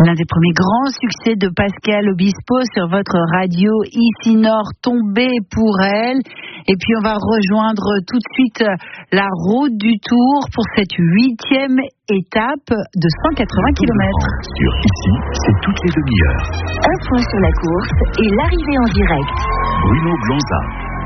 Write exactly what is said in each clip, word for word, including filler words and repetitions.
L'un des premiers grands succès de Pascal Obispo sur votre radio ici Nord, Tombé pour elle. Et puis on va rejoindre tout de suite la route du Tour pour cette huitième étape de cent quatre-vingts kilomètres. Sur ici, c'est toutes les demi-heures. Un point sur la course et l'arrivée en direct. Bruno Blanza.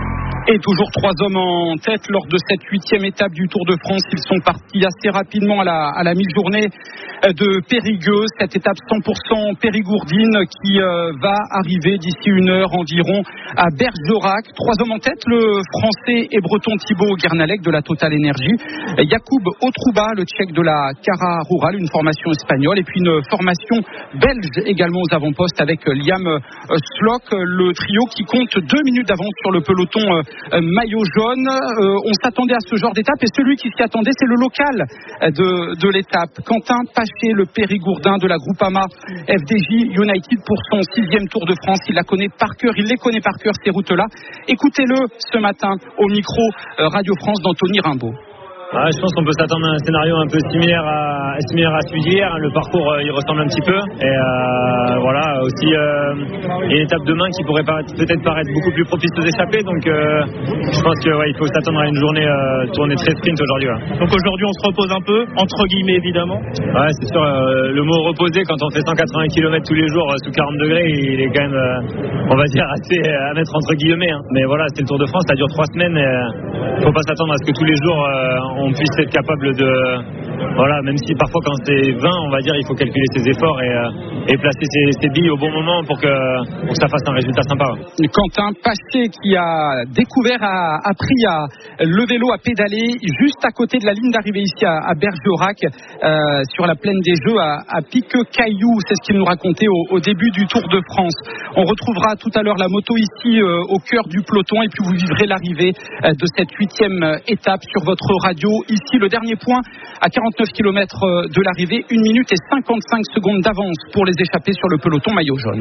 Et toujours trois hommes en tête lors de cette huitième étape du Tour de France. Ils sont partis assez rapidement à la, à la mi-journée de Périgueux. Cette étape cent pour cent périgourdine qui euh, va arriver d'ici une heure environ à Bergerac. Trois hommes en tête, le français et breton Thibaut Guernalec de la Total Energy, Jakub Otrouba, le tchèque de la Cara Rural, une formation espagnole, et puis une formation belge également aux avant-postes avec Liam Slock, le trio qui compte deux minutes d'avance sur le peloton euh, maillot jaune. Euh, on s'attendait à ce genre d'étape et celui qui s'y attendait, c'est le local de, de l'étape, Quentin Paché, le Périgourdin de la Groupama F D J United pour son sixième Tour de France. Il la connaît par cœur, il les connaît par cœur ces routes-là. Écoutez-le ce matin au micro euh, Radio France d'Anthony Rimbaud. Ah, je pense qu'on peut s'attendre à un scénario un peu similaire à, similaire à celui d'hier. Le parcours, euh, il ressemble un petit peu. Et euh, voilà, aussi euh, il y a une étape demain qui pourrait paraître, peut-être paraître beaucoup plus propice aux échappées. Donc euh, je pense qu'il ouais, faut s'attendre à une journée euh, tournée très sprint aujourd'hui. Ouais. Donc aujourd'hui, on se repose un peu, entre guillemets évidemment. Ouais, c'est sûr. Euh, le mot reposer, quand on fait cent quatre-vingts kilomètres tous les jours euh, sous quarante degrés, il est quand même, euh, on va dire, assez à mettre entre guillemets. Hein. Mais voilà, c'est le Tour de France, ça dure trois semaines. Il euh, faut pas s'attendre à ce que tous les jours euh, on puisse être capable de, voilà, même si parfois quand c'est vingt, on va dire, il faut calculer ses efforts et, euh, et placer ses, ses billes au bon moment pour que, pour que ça fasse un résultat sympa. Quentin Paché qui a découvert, a appris à le vélo, à pédaler juste à côté de la ligne d'arrivée ici à, à Bergerac, euh, sur la plaine des Jeux à, à Piqueux-Cailloux. C'est ce qu'il nous racontait au, au début du Tour de France. On retrouvera tout à l'heure la moto ici euh, au cœur du peloton et puis vous vivrez l'arrivée euh, de cette huitième euh, étape sur votre radio. Ici, le dernier point à quarante-neuf kilomètres de l'arrivée, une minute et cinquante-cinq secondes d'avance pour les échappés sur le peloton maillot jaune.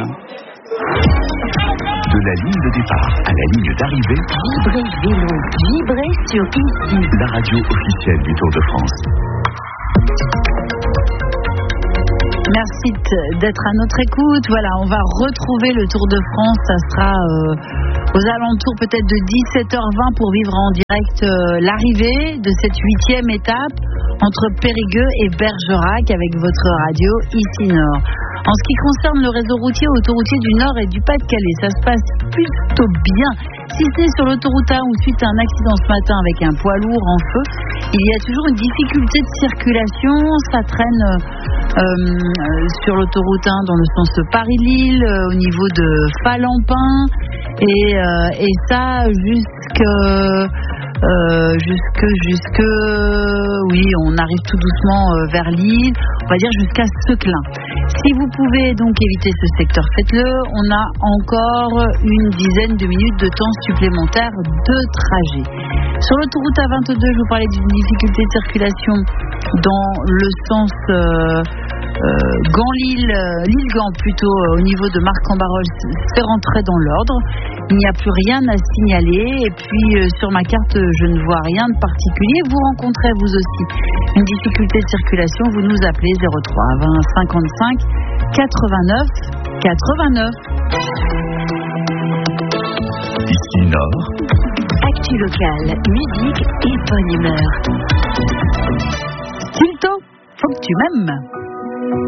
De la ligne de départ à la ligne d'arrivée, Vibrez vélo, vibrez sur ici. La radio officielle du Tour de France. Merci d'être à notre écoute. Voilà, on va retrouver le Tour de France. Ça sera euh, aux alentours peut-être de dix-sept heures vingt pour vivre en direct euh, l'arrivée de cette huitième étape entre Périgueux et Bergerac avec votre radio ici Nord. En ce qui concerne le réseau routier, autoroutier du Nord et du Pas-de-Calais, ça se passe plutôt bien. Si c'est sur l'autoroute un où suite à un accident ce matin avec un poids lourd en feu, il y a toujours une difficulté de circulation. Ça traîne euh, sur l'autoroute un dans le sens Paris-Lille, euh, au niveau de Falampin, et, euh, et ça jusque... Euh, jusque, jusque, oui, on arrive tout doucement euh, vers Lille, on va dire jusqu'à Seclin. Si vous pouvez donc éviter ce secteur, faites-le. On a encore une dizaine de minutes de temps supplémentaire de trajet. Sur l'autoroute A vingt-deux, je vous parlais d'une difficulté de circulation dans le sens euh, euh, Gand-Lille, euh, Lille-Gand plutôt, euh, au niveau de Marc-en-Barœul, c'est rentré dans l'ordre. Il n'y a plus rien à signaler. Et puis euh, sur ma carte, je ne vois rien de particulier. Vous rencontrez vous aussi une difficulté de circulation, vous nous appelez zéro trois vingt cinquante-cinq quatre-vingt-neuf quatre-vingt-neuf. Ici Nord. Actu locale, musique et bonne humeur. Tilto, faut que tu m'aimes.